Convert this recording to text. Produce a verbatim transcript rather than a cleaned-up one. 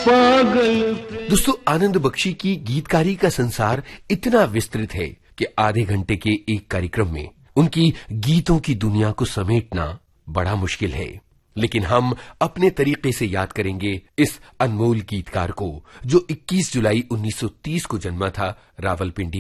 पागल। दोस्तों, आनंद बख्शी की गीतकारी का संसार इतना विस्तृत है कि आधे घंटे के एक कार्यक्रम में उनकी गीतों की दुनिया को समेटना बड़ा मुश्किल है। लेकिन हम अपने तरीके से याद करेंगे इस अनमोल गीतकार को, जो इक्कीस जुलाई उन्नीस सौ तीस को जन्मा था रावलपिंडी